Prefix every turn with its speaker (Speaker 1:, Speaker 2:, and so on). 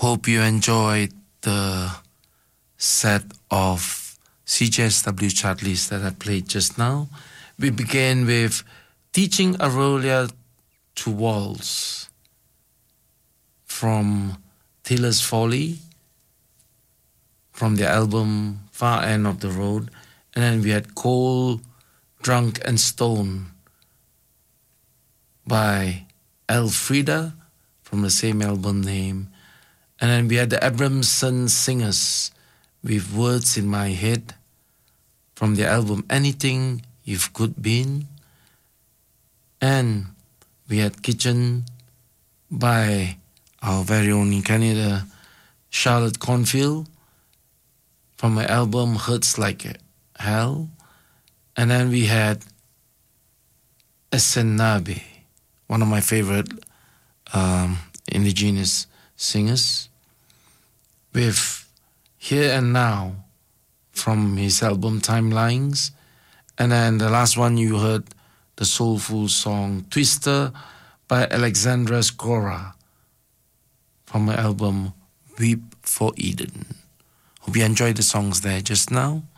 Speaker 1: Hope you enjoyed the set of CJSW chart list that I played just now. We began with Teaching Aurelia to Waltz from Taylor's Folly from the album Far End of the Road. And then we had Cold, Drunk and Stone by Elfrida from the same album name. And then we had the Abramson Singers with Words in My Head from the album Anything You've Could Been. And we had Kitchen by our very own in Canada, Charlotte Cornfield from my album Hurts Like Hell. And then we had Essenabe, one of my favorite indigenous singers, with Here and Now from his album Timelines. And then the last one you heard, the soulful song Twister by Alexandra Scora from my album Weep for Eden. Hope you enjoyed the songs there just now.